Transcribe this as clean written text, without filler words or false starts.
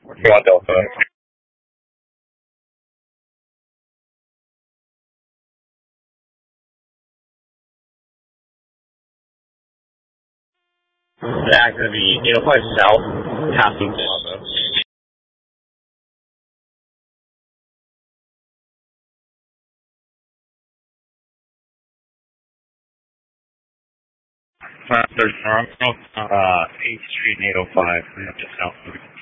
You want Delta? Yeah, it's going to be 805 south, past Loop Plaza. There's Toronto, 8th Street and 805, just south.